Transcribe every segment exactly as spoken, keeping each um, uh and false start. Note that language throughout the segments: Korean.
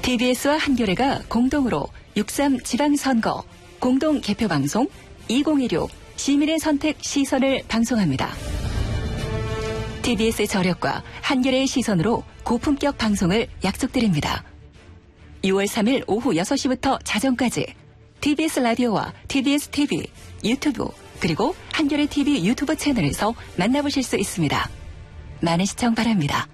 티비에스와 한겨레가 공동으로 육삼 지방선거 공동 개표방송 이천십육 시민의 선택 시선을 방송합니다. 티비에스의 저력과 한겨레의 시선으로 고품격 방송을 약속드립니다. 유월 삼일 오후 여섯 시부터 자정까지 티비에스 라디오와 티비에스 티비, 유튜브, 그리고 한겨레 티비 유튜브 채널에서 만나보실 수 있습니다. 많은 시청 바랍니다.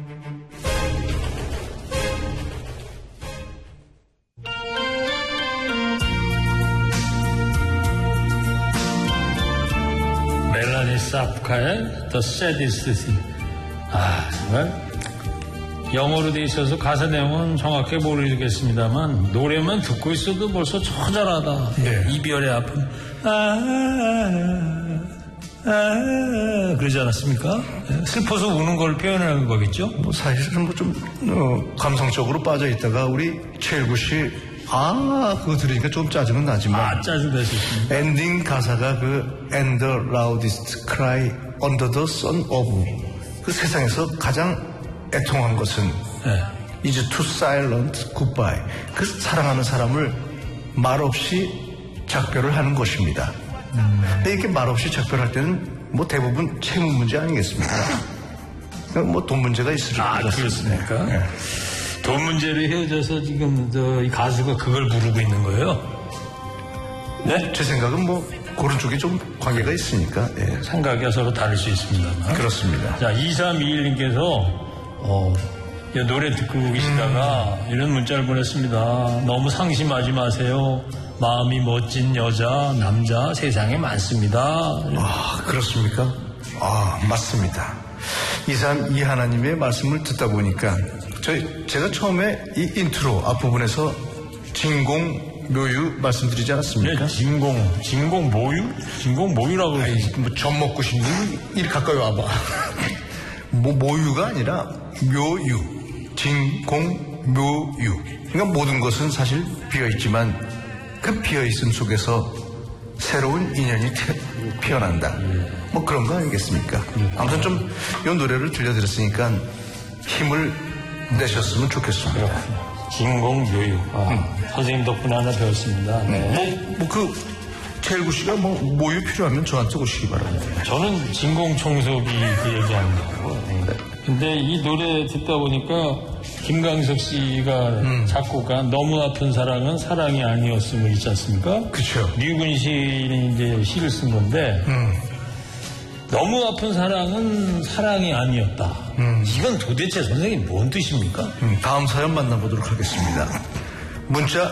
멜라니 사프카의 The Saddest Thing. 아, 정말 영어로 돼 있어서 가사 내용은 정확히 모르겠습니다만 노래만 듣고 있어도 벌써 처절하다. 네. 이별의 아픔. 아, 아, 아, 그러지 않았습니까? 슬퍼서 우는 걸 표현하는 거겠죠? 뭐 사실은 뭐 좀 어, 감성적으로 빠져 있다가 우리 최일구 씨 아 그거 들으니까 좀 짜증은 나지만 아, 짜증 낼 수 있습니다. 엔딩 가사가 그 And the loudest cry under the sun of 그 세상에서 가장 애통한 것은 네. is to silent goodbye 그 사랑하는 사람을 말없이 작별을 하는 것입니다. 음. 근데 이렇게 말없이 작별할 때는 뭐 대부분 채무 문제 아니겠습니까? 뭐 돈 문제가 있을 아, 것 그렇습니까? 네. 돈 문제로 헤어져서 지금 저 이 가수가 그걸 부르고 있는 거예요? 네? 제 생각은 뭐 그런 쪽에 좀 관계가 있으니까 예. 생각이 서로 다를 수 있습니다만. 그렇습니다. 자, 이삼이일님께서 어, 이 노래 듣고 계시다가 음. 이런 문자를 보냈습니다. 너무 상심하지 마세요. 마음이 멋진 여자, 남자 세상에 많습니다. 아, 그렇습니까? 아, 맞습니다. 이삼이 하나님의 말씀을 듣다 보니까 저희 제가 처음에 이 인트로 앞부분에서 진공 묘유 말씀드리지 않았습니까? 네, 진공, 진공 모유? 진공 모유라고. 아이, 뭐, 젖 먹고 싶니? 이리 가까이 와봐. 뭐, 모유가 아니라 묘유. 진공 묘유. 그러니까 모든 것은 사실 비어있지만 그 비어있음 속에서 새로운 인연이 태, 피어난다. 뭐 그런 거 아니겠습니까? 아무튼 좀 이 노래를 들려드렸으니까 힘을 내셨으면 좋겠습니다. 진공 묘유. 아, 음. 선생님 덕분에 하나 배웠습니다. 네. 뭐, 뭐 그, 최일구 씨가 뭐, 모유 필요하면 저한테 오시기 바랍니다. 저는 진공 청소기 그 얘기하는 거고. 네. 근데 이 노래 듣다 보니까 김광석 씨가 음. 작곡한 너무 아픈 사랑은 사랑이 아니었음을 있지 않습니까? 그렇죠. 류근 시인이 이제 시를 쓴 건데, 음. 너무 아픈 사랑은 사랑이 아니었다. 음. 이건 도대체 선생님 뭔 뜻입니까? 음, 다음 사연 만나보도록 하겠습니다. 문자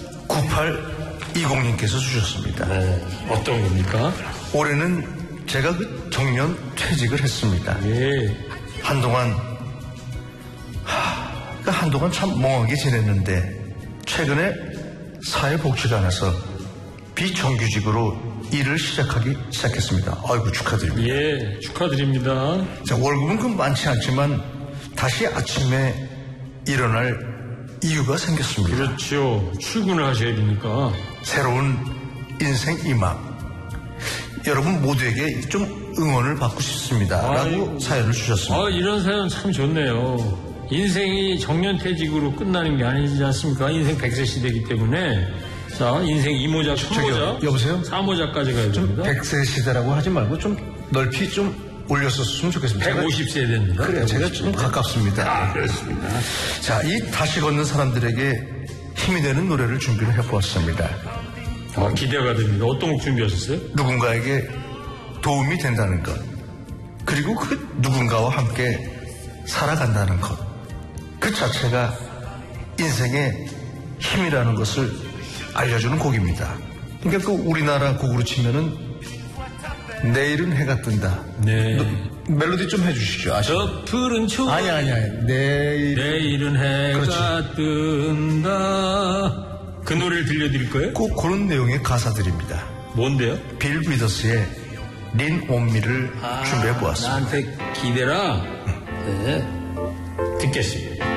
구팔이공님께서 주셨습니다. 네, 어떤 겁니까? 올해는 제가 그 정년 퇴직을 했습니다. 예. 한동안 하, 그 한동안 참 멍하게 지냈는데 최근에 사회복지관에서 비정규직으로 일을 시작하기 시작했습니다. 아이고 축하드립니다. 예, 축하드립니다. 자, 월급은 그 많지 않지만 다시 아침에 일어날 이유가 생겼습니다. 그렇죠. 출근을 하셔야 되니까. 새로운 인생 이막. 여러분 모두에게 좀 응원을 받고 싶습니다. 라고 아이고. 사연을 주셨습니다. 아, 이런 사연 참 좋네요. 인생이 정년퇴직으로 끝나는 게 아니지 않습니까? 인생 백 세 시대이기 때문에. 자, 인생 이 모작, 삼 모작. 여보세요? 사 모작까지 가야 됩니다. 백 세 시대라고 하지 말고 좀 넓히 좀 올렸었으면 좋겠습니다. 백오십 세 됩니다. 그래요. 제가 좀 가깝습니다. 아, 그렇습니다. 자, 이 다시 걷는 사람들에게 힘이 되는 노래를 준비를 해보았습니다. 아, 기대가 됩니다. 어떤 곡 준비하셨어요? 누군가에게 도움이 된다는 것. 그리고 그 누군가와 함께 살아간다는 것. 그 자체가 인생의 힘이라는 것을 알려주는 곡입니다. 그러니까 그 우리나라 곡으로 치면은 내일은 해가 뜬다. 네. 멜로디 좀 해주시죠. 아시죠? 저 푸른 초. 아니 아니 아니. 내일. 내일은 해가 그렇지. 뜬다. 그 노래를 들려드릴 거예요? 꼭 그런 내용의 가사들입니다. 뭔데요? 빌 위더스의 린 온미를 아, 준비해 보았습니다. 나한테 기대라. 네. 듣겠습니다.